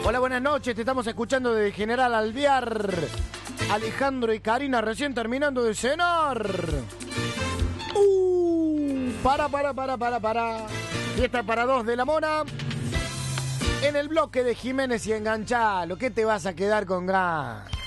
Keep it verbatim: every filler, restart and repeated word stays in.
Hola, buenas noches, te estamos escuchando de General Alvear. Alejandro y Karina recién terminando de cenar. Uh, para, para, para, para, para. Fiesta para dos de la Mona. En el bloque de Jiménez y Enganchalo, ¿qué te vas a quedar con ganas?